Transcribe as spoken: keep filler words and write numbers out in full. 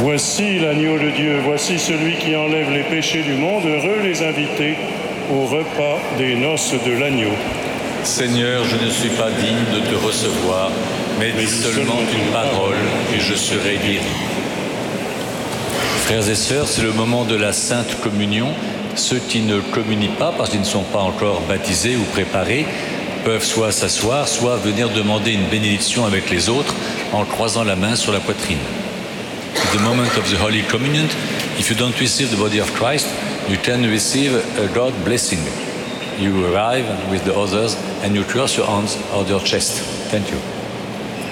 Voici l'agneau de Dieu, voici celui qui enlève les péchés du monde. Heureux les invités au repas des noces de l'agneau. Seigneur, je ne suis pas digne de te recevoir, mais dis seulement une parole et je serai guéri. Frères et sœurs, c'est le moment de la Sainte Communion. Ceux qui ne communient pas parce qu'ils ne sont pas encore baptisés ou préparés peuvent soit s'asseoir, soit venir demander une bénédiction avec les autres en croisant la main sur la poitrine. At the moment of the Holy Communion, if you don't receive the body of Christ, you can receive a God blessing. You arrive with the others and you cross your hands on your chest. Thank you.